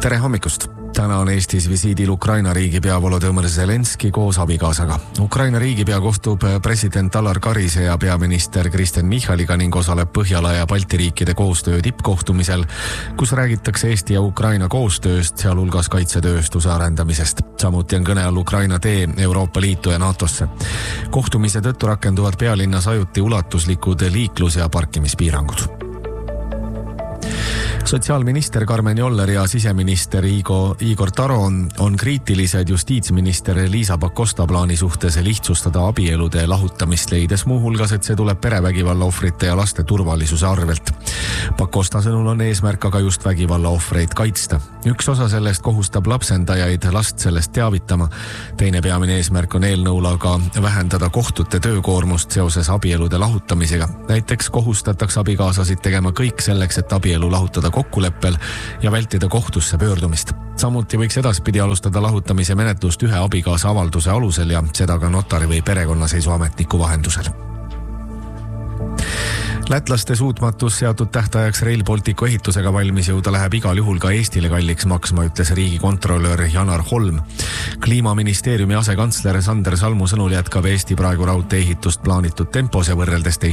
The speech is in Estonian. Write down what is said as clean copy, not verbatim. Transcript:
Tere hommikust! Täna on Eestis visiidil Ukraina riigipea Volodõmõr Zelenski koos abikaasaga. Ukraina riigipea kohtub president Alar Karise ja peaminister Kristen Michaliga ning osaleb Põhjala ja Balti riikide koostöö tippkohtumisel, kus räägitakse Eesti ja Ukraina koostööst, sealhulgas kaitsetööstuse arendamisest. Samuti on kõne all Ukraina tee Euroopa Liitu ja NATOsse. Kohtumise tõttu rakenduvad pealinnas ajuti ulatuslikud liiklus- ja parkimispiirangud. Sotsiaalminister Karmen Joller ja siseminister Igor Taro on kriitilised justiitsminister Liisa Pakosta plaani suhtes lihtsustada abielude lahutamist, leides muuhulgas, et see tuleb perevägivalla ohvrite ja laste turvalisuse arvelt. Pakosta sõnul on eesmärk aga just vägivalla ohvreid kaitsta. Üks osa sellest kohustab lapsendajaid last sellest teavitama. Teine peamine eesmärk on eelnõul aga vähendada kohtute töökoormust seoses abielude lahutamisega. Näiteks kohustatakse abikaasasid tegema kõik selleks, et abielu lahutada kokkuleppel ja vältida kohtusse pöördumist. Samuti võiks edaspidi alustada lahutamise menetlust ühe abikaasa avalduse alusel ja seda ka notari või perekonnaseisuametniku vahendusel. Lätlaste suutmatus seatud tähtajaks Rail Balticu ehitusega valmis jõuda läheb igal juhul ka Eestile kalliks maksma, ütles riigikontrolör Janar Holm. Kliimaministeeriumi asekantsler Sander Salmu sõnul jätkab Eesti praegu raudtee ehitust plaanitud tempos ja võrreldes teiste